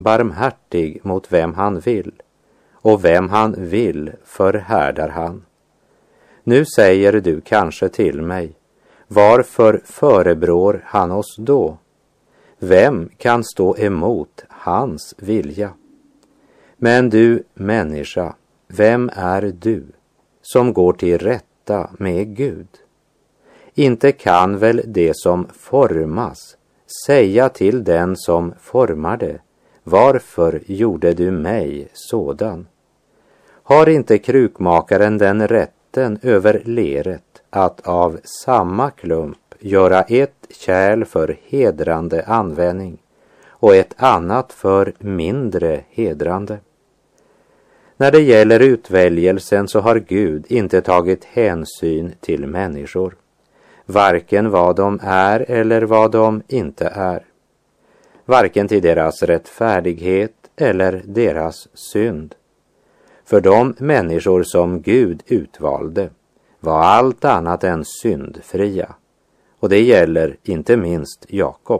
barmhärtig mot vem han vill, och vem han vill förhärdar han. Nu säger du kanske till mig, varför förebrår han oss då? Vem kan stå emot hans vilja? Men du människa, vem är du som går till rätta med Gud? Inte kan väl det som formas säga till den som formade, varför gjorde du mig sådan? Har inte krukmakaren den rätten över leret att av samma klump göra ett kärl för hedrande användning och ett annat för mindre hedrande? När det gäller utväljelsen så har Gud inte tagit hänsyn till människor, varken vad de är eller vad de inte är, varken till deras rättfärdighet eller deras synd. För de människor som Gud utvalde var allt annat än syndfria, och det gäller inte minst Jakob.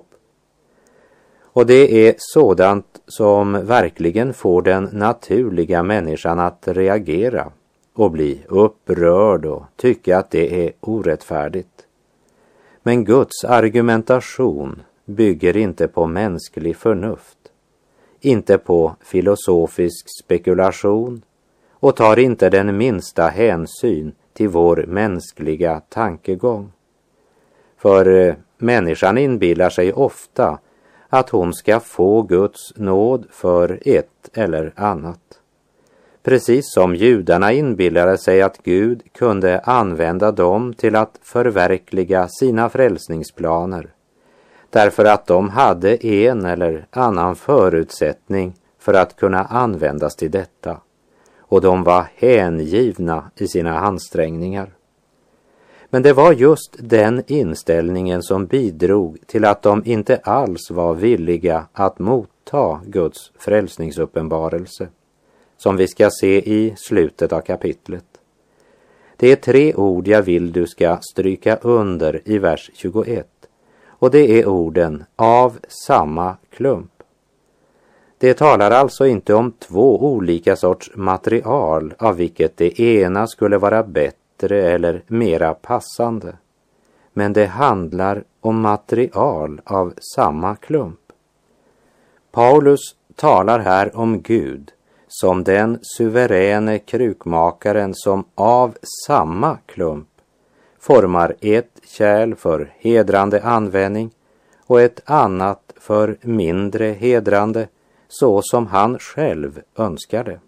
Och det är sådant som verkligen får den naturliga människan att reagera och bli upprörd och tycka att det är orättfärdigt. Men Guds argumentation bygger inte på mänsklig förnuft, inte på filosofisk spekulation och tar inte den minsta hänsyn till vår mänskliga tankegång. För människan inbillar sig ofta att hon ska få Guds nåd för ett eller annat. Precis som judarna inbillade sig att Gud kunde använda dem till att förverkliga sina frälsningsplaner, därför att de hade en eller annan förutsättning för att kunna användas till detta, och de var hängivna i sina ansträngningar. Men det var just den inställningen som bidrog till att de inte alls var villiga att motta Guds frälsningsuppenbarelse, som vi ska se i slutet av kapitlet. Det är 3 ord jag vill du ska stryka under i vers 21, och det är orden av samma klump. Det talar alltså inte om 2 olika sorts material av vilket det ena skulle vara bättre eller mera passande, men det handlar om material av samma klump. Paulus talar här om Gud som den suveräne krukmakaren som av samma klump formar ett kärl för hedrande användning och ett annat för mindre hedrande, så som han själv önskade.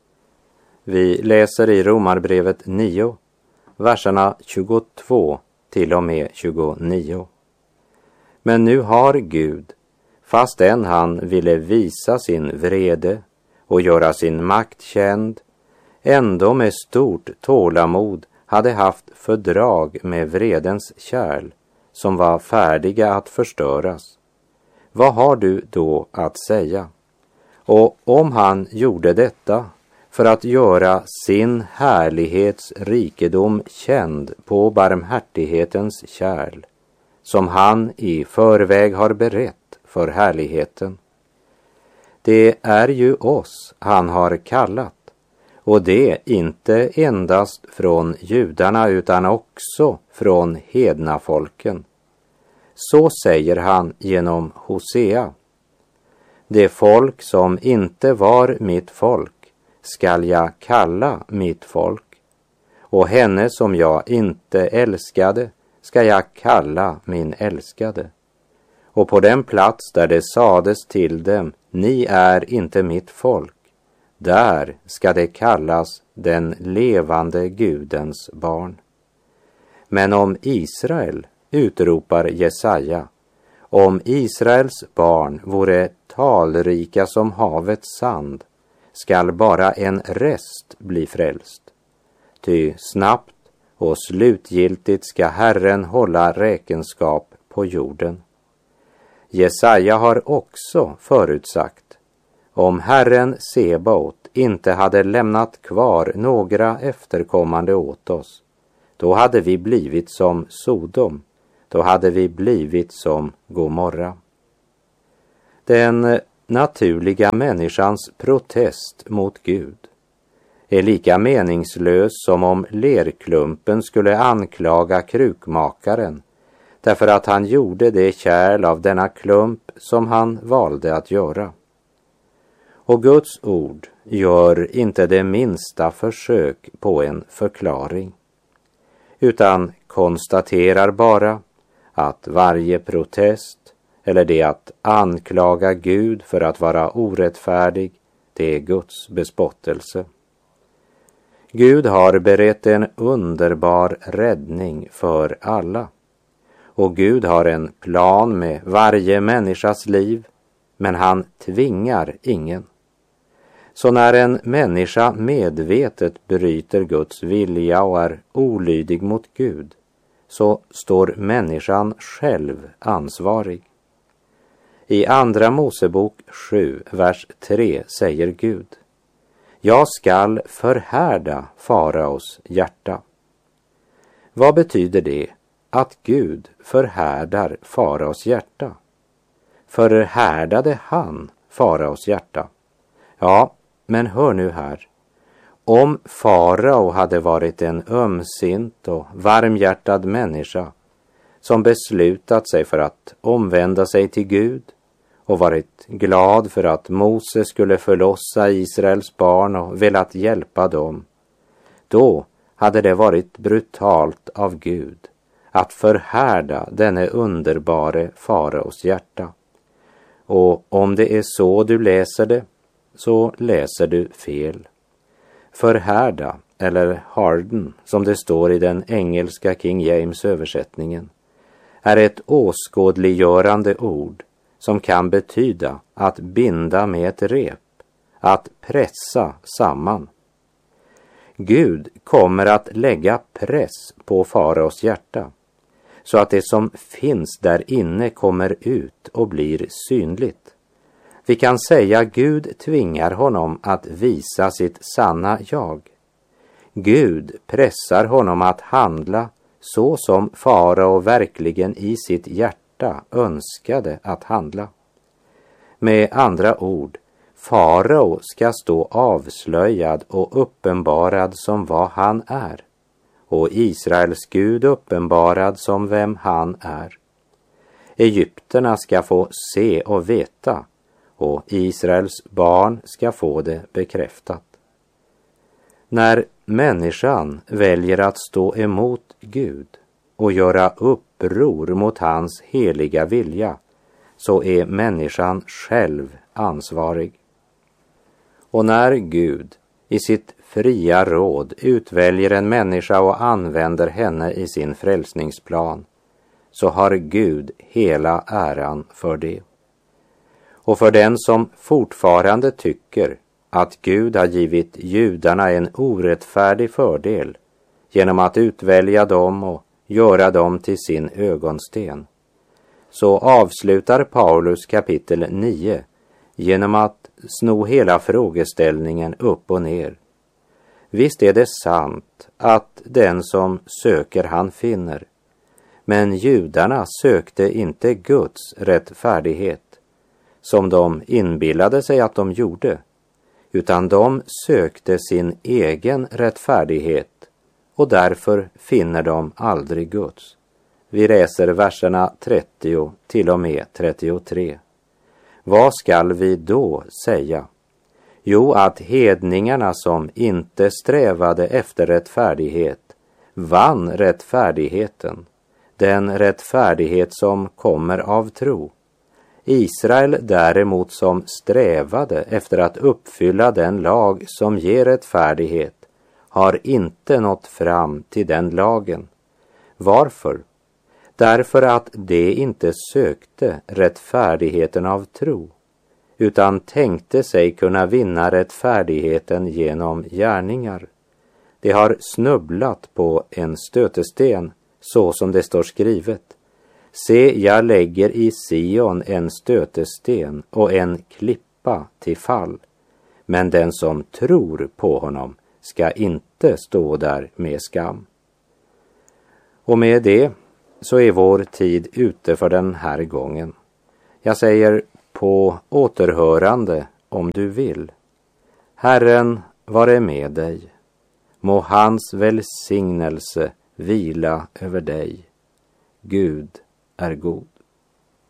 Vi läser i Romarbrevet 9, verserna 22 till och med 29. Men nu har Gud, fastän han ville visa sin vrede och göra sin makt känd, ändå med stort tålamod hade haft fördrag med vredens kärl som var färdiga att förstöras. Vad har du då att säga? Och om han gjorde detta för att göra sin härlighets rikedom känd på barmhärtighetens kärl, som han i förväg har berett för härligheten. Det är ju oss han har kallat, och det inte endast från judarna utan också från hedna folken. Så säger han genom Hosea: det folk som inte var mitt folk skall jag kalla mitt folk, och henne som jag inte älskade ska jag kalla min älskade. Och på den plats där det sades till dem, ni är inte mitt folk, där ska det kallas den levande Gudens barn. Men om Israel, utropar Jesaja, om Israels barn vore talrika som havets sand, skall bara en rest bli frälst. Ty snabbt och slutgiltigt ska Herren hålla räkenskap på jorden. Jesaja har också förutsagt: om Herren Sebaot inte hade lämnat kvar några efterkommande åt oss, då hade vi blivit som Sodom, då hade vi blivit som Gomorra. Den naturliga människans protest mot Gud är lika meningslös som om lerklumpen skulle anklaga krukmakaren därför att han gjorde det kärl av denna klump som han valde att göra. Och Guds ord gör inte det minsta försök på en förklaring, utan konstaterar bara att varje protest eller det att anklaga Gud för att vara orättfärdig, det är Guds bespottelse. Gud har berett en underbar räddning för alla. Och Gud har en plan med varje människas liv, men han tvingar ingen. Så när en människa medvetet bryter Guds vilja och är olydig mot Gud, så står människan själv ansvarig. I Andra Mosebok 7, vers 3 säger Gud: Jag skall förhärda faraos hjärta. Vad betyder det att Gud förhärdar faraos hjärta? Förhärdade han faraos hjärta? Ja, men hör nu här. Om farao hade varit en ömsint och varmhjärtad människa som beslutat sig för att omvända sig till Gud och varit glad för att Mose skulle förlossa Israels barn och velat hjälpa dem, då hade det varit brutalt av Gud att förhärda denne underbare faraos hjärta. Och om det är så du läser det, så läser du fel. Förhärda, eller harden, som det står i den engelska King James översättningen, är ett åskådliggörande ord som kan betyda att binda med ett rep, att pressa samman. Gud kommer att lägga press på faraos hjärta, så att det som finns där inne kommer ut och blir synligt. Vi kan säga Gud tvingar honom att visa sitt sanna jag. Gud pressar honom att handla så som farao verkligen i sitt hjärta önskade att handla. Med andra ord, farao ska stå avslöjad och uppenbarad som vad han är, och Israels Gud uppenbarad som vem han är. Egypterna ska få se och veta, och Israels barn ska få det bekräftat. När människan väljer att stå emot Gud och göra uppror mot hans heliga vilja, så är människan själv ansvarig. Och när Gud i sitt fria råd utväljer en människa och använder henne i sin frälsningsplan, så har Gud hela äran för det. Och för den som fortfarande tycker att Gud har givit judarna en orättfärdig fördel genom att utvälja dem och göra dem till sin ögonsten, så avslutar Paulus kapitel 9 genom att sno hela frågeställningen upp och ner. Visst är det sant att den som söker han finner, men judarna sökte inte Guds rättfärdighet, som de inbillade sig att de gjorde, utan de sökte sin egen rättfärdighet, och därför finner de aldrig Guds. Vi läser verserna 30 till och med 33. Vad skall vi då säga? Jo, att hedningarna som inte strävade efter rättfärdighet vann rättfärdigheten, den rättfärdighet som kommer av tro. Israel däremot som strävade efter att uppfylla den lag som ger rättfärdighet har inte nått fram till den lagen. Varför? Därför att de inte sökte rättfärdigheten av tro, utan tänkte sig kunna vinna rättfärdigheten genom gärningar. De har snubblat på en stötesten, så som det står skrivet. Se, jag lägger i Sion en stötesten och en klippa till fall, men den som tror på honom ska inte stå där med skam. Och med det så är vår tid ute för den här gången. Jag säger på återhörande om du vill. Herren vare med dig. Må hans välsignelse vila över dig. Gud är god.